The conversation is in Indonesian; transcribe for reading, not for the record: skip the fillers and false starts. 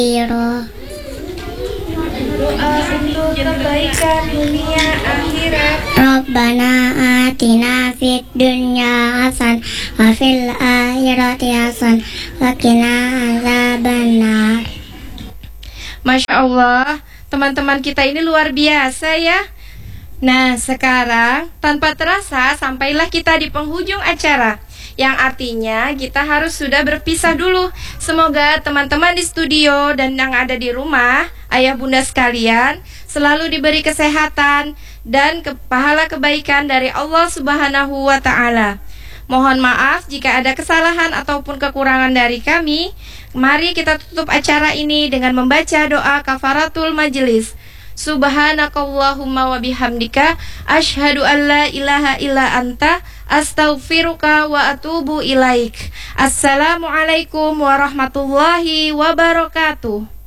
Doa untuk kebaikan dunia akhirat. Rabbana atina fid dunya hasan wa fil akhirati hasan wa qina adzabannar. Masya Allah, teman-teman kita ini luar biasa ya. Nah, sekarang tanpa terasa sampailah kita di penghujung acara, yang artinya kita harus sudah berpisah dulu. Semoga teman-teman di studio dan yang ada di rumah, ayah bunda sekalian, selalu diberi kesehatan dan pahala kebaikan dari Allah Subhanahu wa Ta'ala. Mohon maaf jika ada kesalahan ataupun kekurangan dari kami. Mari kita tutup acara ini dengan membaca doa kafaratul majelis. Subhanakallahumma wa bihamdika asyhadu an la ilaha illa anta astaghfiruka wa atubu ilaik. Assalamualaikum warahmatullahi wabarakatuh.